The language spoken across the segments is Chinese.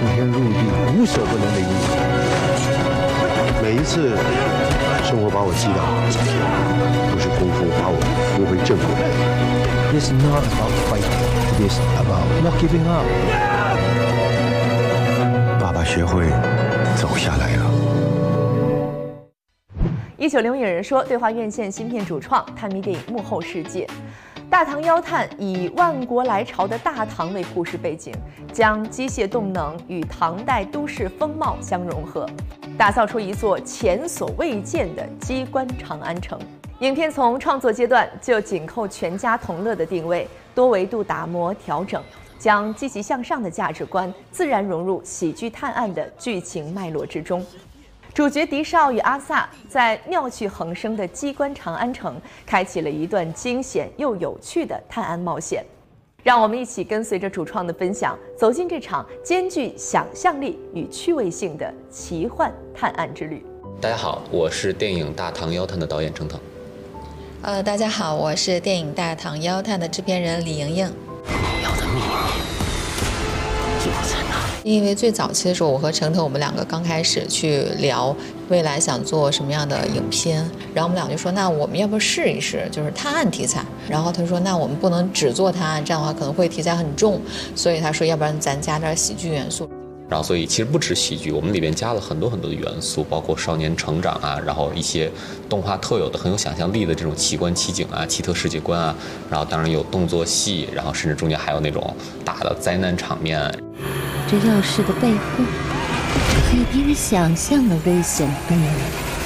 天入地，无所不能的英雄。每一次生活把我击倒，都是功夫把我扶回正轨。It's not about fighting, it is about not giving up. 爸爸学会走下来了。 1960人说，对话院线新片主创，探秘电影幕后世界。大唐妖探以万国来朝的大唐为故事背景，将机械动能与唐代都市风貌相融合，打造出一座前所未见的机关长安城。影片从创作阶段就紧扣全家同乐的定位，多维度打磨调整，将积极向上的价值观自然融入喜剧探案的剧情脉络之中。主角狄少与阿萨在妙趣横生的机关长安城，开启了一段惊险又有趣的探案冒险。让我们一起跟随着主创的分享，走进这场兼具想象力与趣味性的奇幻探案之旅。 大家好，我是电影《大唐妖探》的导演程腾。 大家好，我是电影《大唐妖探》的制片人李莹莹。 你要的秘密就在那里。 因为最早期的时候，我和程腾我们两个刚开始去聊未来想做什么样的影片，然后我们俩就说，那我们要不试一试，就是探案题材。然后他说，那我们不能只做探案，这样的话可能会题材很重，所以他说，要不然咱加点喜剧元素。 然后，所以其实不止喜剧，我们里面加了很多很多的元素，包括少年成长啊，然后一些动画特有的很有想象力的这种奇观奇景啊、奇特世界观啊，然后当然有动作戏，然后甚至中间还有那种大的灾难场面。 这钥匙的背后，可以比你想象的危险多了。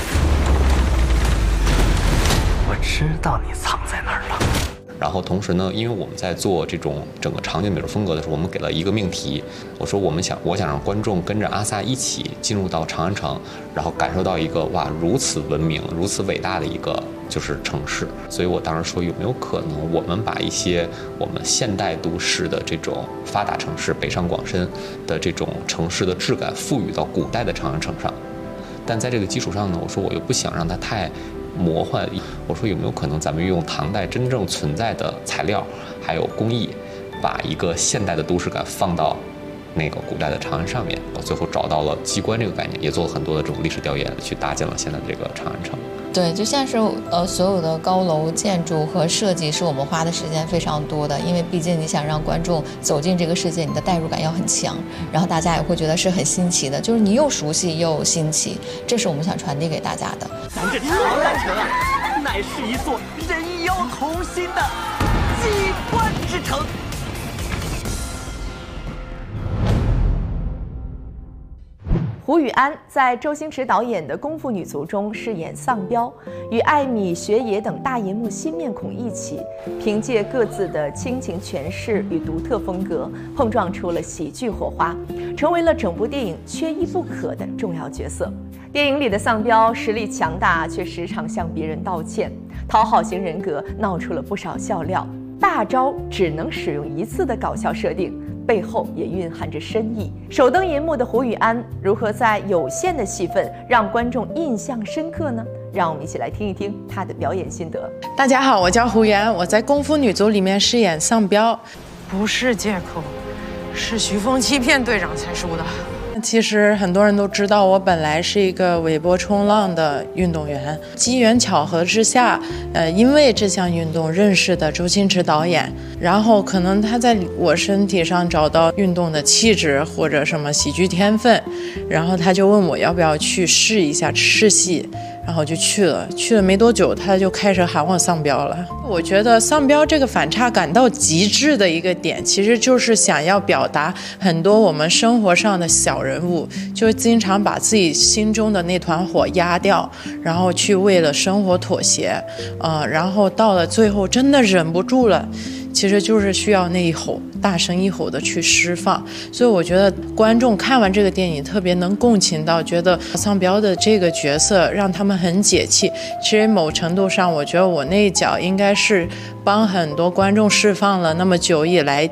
我知道你藏在哪儿了。 然后同时呢，因为我们在做这种整个场景美术风格的时候，我们给了一个命题，我说我想让观众跟着阿萨一起进入到长安城，然后感受到一个哇如此文明、如此伟大的一个就是城市。所以我当时说，有没有可能我们把一些我们现代都市的这种发达城市北上广深的这种城市的质感赋予到古代的长安城上？但在这个基础上呢，我说我又不想让它太魔幻，我说有没有可能咱们用唐代真正存在的材料还有工艺，把一个现代的都市感放到那个古代的长安上面。我最后找到了机关这个概念，也做了很多的这种历史调研，去搭建了现在这个长安城。 对，就像是所有的高楼建筑和设计是我们花的时间非常多的，因为毕竟你想让观众走进这个世界，你的代入感要很强，然后大家也会觉得是很新奇的，就是你又熟悉又新奇，这是我们想传递给大家的。 咱这长安城啊，乃是一座人妖同心的机关之城。 胡宇安在周星驰导演的《功夫女足》中饰演丧彪，与艾米、雪野等大银幕新面孔一起，凭借各自的倾情诠释与独特风格，碰撞出了喜剧火花，成为了整部电影缺一不可的重要角色。电影里的丧彪实力强大，却时常向别人道歉，讨好型人格闹出了不少笑料，大招只能使用一次的搞笑设定，背后也蕴含着深意。首登银幕的胡宇安如何在有限的戏份让观众印象深刻呢？让我们一起来听一听他的表演心得。 大家好，我叫胡宇安，我在《功夫女足》里面饰演丧彪。 不是借口，是徐峰欺骗队长才输的。 其实很多人都知道，我本来是一个尾波冲浪的运动员，机缘巧合之下，因为这项运动认识的周星驰导演，然后可能他在我身体上找到运动的气质或者什么喜剧天分，然后他就问我要不要去试一下试戏，然后就去了没多久，他就开始喊我丧彪了。我觉得丧彪这个反差感到极致的一个点，其实就是想要表达很多我们生活上的小人物，就经常把自己心中的那团火压掉，然后去为了生活妥协，然后到了最后真的忍不住了，其实就是需要那一吼，大声一吼的去释放。所以我觉得观众看完这个电影特别能共情到，觉得丧彪的这个角色让他们很解气。其实某程度上，我觉得我那一脚应该是帮很多观众释放了那么久以来